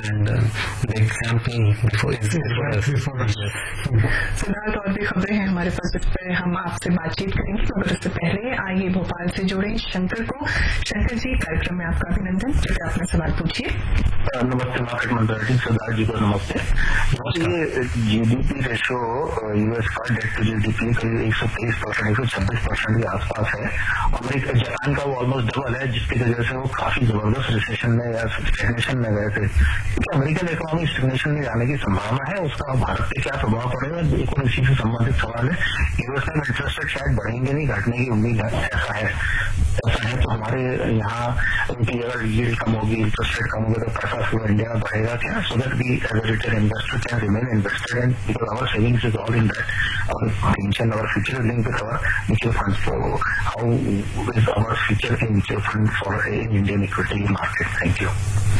and the example before is Siddharth, और भी खबरें हैं हमारे पास, इस पर हम आपसे बातचीत करेंगे, मगर उससे पहले आइए भोपाल से जोड़ें शंकर को। शंकर जी, कार्यक्रम में आपका अभिनंदन। कृपया अपना सवाल पूछिए। नमस्ते मार्केट मंत्री सिद्धार्थ जी को नमस्ते। ये जीडीपी रेशो यूएस का डेट टू जीडीपी करीब 123%, 126% के आसपास है। अमेरिका, जापान का वो ऑलमोस्ट डबल है, जिसकी वजह से वो काफी जबरदस्त रिसेशन में या स्टेगनेशन में गए थे। क्योंकि अमेरिकन इकोनॉमी स्टेगनेशन में जाने की संभावना है, उसका भारत पे क्या प्रभाव पड़ेगा? एक और इसी से संबंधित सवाल है। यूएस में इंटरेस्ट रेट शायद बढ़ेंगे नहीं, घटने की उम्मीद है, ऐसा है तो हमारे यहाँ उनकी अगर यील्ड कम होगी, इंटरेस्ट रेट कम होगी, तो पैसा फ्लो इंडिया में बढ़ेगा क्या? So that we as a retail investor can remain invested and because our savings is all in that, our pension, our future is linked with our mutual funds. So how is our future in mutual fund for Indian equity market? Thank you.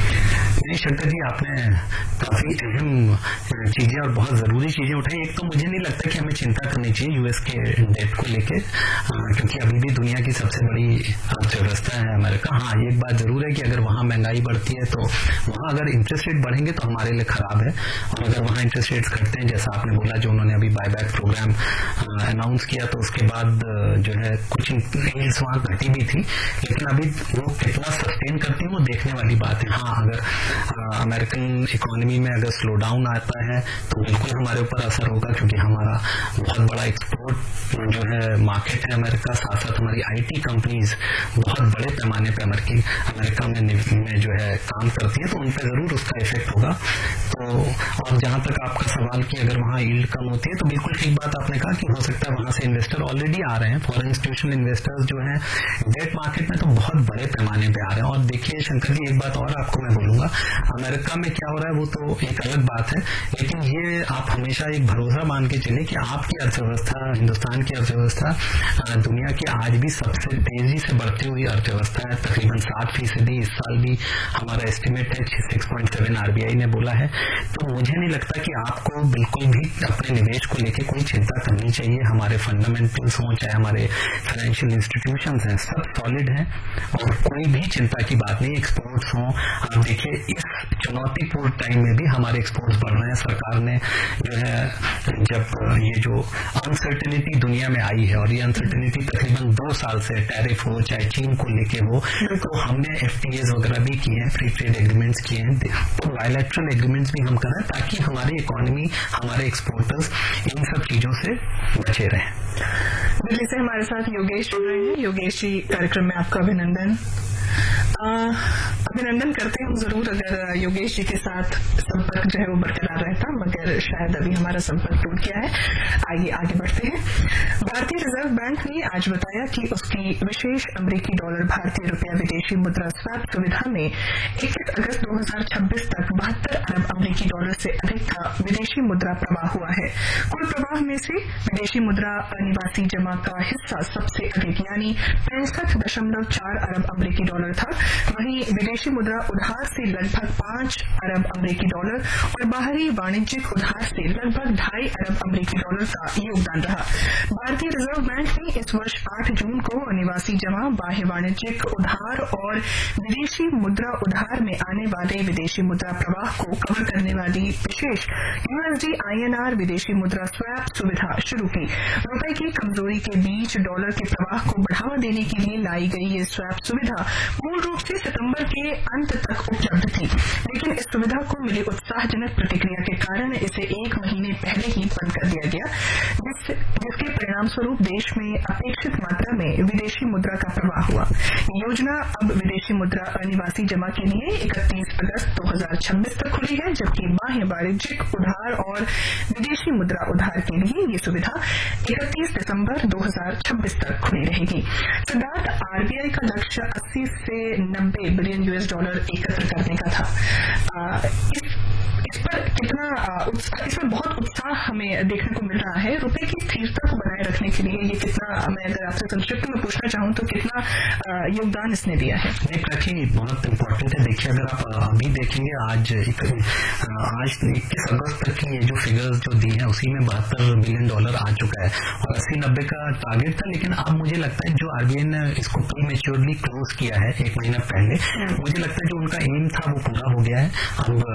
नहीं शंकर जी, आपने काफी अहम चीजें और बहुत जरूरी चीजें उठाई। एक तो मुझे नहीं लगता कि हमें चिंता करनी चाहिए यूएस के डेट को लेके, क्योंकि अभी भी दुनिया की सबसे बड़ी अर्थव्यवस्था है अमेरिका। हाँ, एक बात जरूर है कि अगर वहां महंगाई बढ़ती है तो वहां अगर इंटरेस्ट रेट बढ़ेंगे तो हमारे लिए खराब है, और अगर वहां इंटरेस्ट रेट घटते हैं, जैसा आपने बोला, जो उन्होंने अभी बायबैक प्रोग्राम अनाउंस किया, तो उसके बाद जो है कुछ यील्ड्स वहां घटी भी थी, लेकिन अभी वो कितना सस्टेन करती है वो देखने वाली बात है। हाँ, अगर अमेरिकन इकोनॉमी में अगर स्लो डाउन आता है तो बिल्कुल हमारे ऊपर असर होगा, क्योंकि हमारा बहुत बड़ा एक्सपोर्ट जो है मार्केट है अमेरिका, साथ साथ हमारी आईटी कंपनीज बहुत बड़े पैमाने पे अमेरिका में जो है काम करती है, तो उन पर जरूर उसका इफेक्ट होगा। तो और जहां तक आपका सवाल कि अगर वहां यील्ड कम होती है, तो बिल्कुल ठीक बात आपने कहा कि हो सकता है वहां से इन्वेस्टर ऑलरेडी आ रहे हैं, फॉरेन इंस्टीट्यूशनल इन्वेस्टर्स जो है डेट मार्केट में तो बहुत बड़े पैमाने पे आ रहे हैं। और देखिए शंकर जी, एक बात और आपको मैं बोलूंगा, अमेरिका में क्या हो रहा है वो तो एक अलग बात है, लेकिन ये आप हमेशा एक भरोसा मान के चले कि आपकी अर्थव्यवस्था, हिंदुस्तान की अर्थव्यवस्था दुनिया की आज भी सबसे तेजी से बढ़ती हुई अर्थव्यवस्था है, तकरीबन 7%। इस साल भी हमारा एस्टिमेट है 6.7 आरबीआई ने बोला है। तो मुझे नहीं लगता कि आपको बिल्कुल भी अपने निवेश को लेकर कोई चिंता करनी चाहिए। हमारे फंडामेंटल्स हों, चाहे हमारे फाइनेंशियल इंस्टीट्यूशंस हैं, सब सॉलिड हैं और कोई भी चिंता की बात नहीं। एक्सपोर्ट्स हों, आप देखिए इस चुनौतीपूर्ण टाइम में भी हमारे एक्सपोर्ट्स बढ़ रहे हैं। सरकार ने जो है, जब ये जो अनसर्टेनिटी दुनिया में आई है, और ये अनसर्टेनिटी तकरीबन 2 साल से, टैरिफ हो चाहे चीन को लेके हो, तो हमने एफटीएस वगैरह भी किए हैं, फ्री ट्रेड एग्रीमेंट्स किए हैं, तो बायलैटरल एग्रीमेंट्स भी हम कर रहे हैं, ताकि हमारी इकोनॉमी, हमारे एक्सपोर्टर्स इन सब चीजों से बचे रहें। दिल्ली से हमारे साथ योगेश जुड़ रहे हैं। योगेश जी, कार्यक्रम में आपका अभिनंदन। अभिनंदन करते हैं हम जरूर अगर योगेश जी के साथ संपर्क जो है वो बरकरार रहता, मगर शायद अभी हमारा संपर्क टूट गया है। आइए आगे बढ़ते हैं। भारतीय रिजर्व बैंक ने आज बताया कि उसकी विशेष अमेरिकी डॉलर भारतीय रुपया विदेशी मुद्रा स्वैप सुविधा में 21 अगस्त 2026 तक 72 अरब अमेरिकी डॉलर से अधिक का विदेशी मुद्रा प्रवाह हुआ है। कुल प्रवाह में से विदेशी मुद्रा अनिवासी जमा का हिस्सा सबसे अधिक यानी 65.4 अरब अमेरिकी डॉलर था। वहीं विदेशी मुद्रा उधार से लगभग 5 अरब अमेरिकी डॉलर और बाहरी वाणिज्यिक उधार से लगभग 2.5 अरब अमेरिकी डॉलर का योगदान रहा। भारतीय रिजर्व बैंक ने इस वर्ष 8 जून को अनिवासी जमा, बाह्य वाणिज्यिक उधार और विदेशी मुद्रा उधार में आने वाले विदेशी मुद्रा प्रवाह को कवर करने वाली विशेष यूएसडी INR विदेशी मुद्रा स्वैप सुविधा शुरू की। रुपए की कमजोरी के बीच डॉलर के प्रवाह को बढ़ावा देने के लिए लाई गई ये स्वैप सुविधा मूल रूप से सितंबर के अंत तक उपलब्ध थी, लेकिन इस सुविधा को मिली उत्साहजनक प्रतिक्रिया के कारण इसे 1 महीने पहले ही बंद कर दिया गया, जिसके परिणाम स्वरूप देश में अपेक्षित मात्रा में विदेशी मुद्रा का प्रवाह हुआ। योजना अब विदेशी मुद्रा अनिवासी जमा के लिए 31 अगस्त 2026 तक खुली है, जबकि बाह्य वाणिज्यिक उधार और विदेशी मुद्रा उधार के लिए ये सुविधा 31 दिसंबर 2026 तक खुली रहेगी। सिद्धार्थ, आरबीआई का लक्ष्य 80 से 90 बिलियन US डॉलर एकत्र करने का था। इस पर कितना इसमें बहुत उत्साह हमें देखने को मिल रहा है। रुपए की स्थिरता को बनाए रखने के लिए ये कितना, मैं अगर आपसे संक्षिप्त में पूछना चाहूँ तो कितना योगदान इसने दिया है? नहीं प्राची, बहुत इम्पोर्टेंट है। देखिए अगर आप अभी देखेंगे आज 21 अगस्त तक की ये जो फिगर्स जो दी है उसी में 72 बिलियन डॉलर आ चुका है और 80-90 का टारगेट था। लेकिन अब मुझे लगता है जो आरबीआई ने इसको प्रीमेच्योरली क्लोज किया है 1 महीना पहले, मुझे लगता है जो उनका एम था वो पूरा हो गया है। अब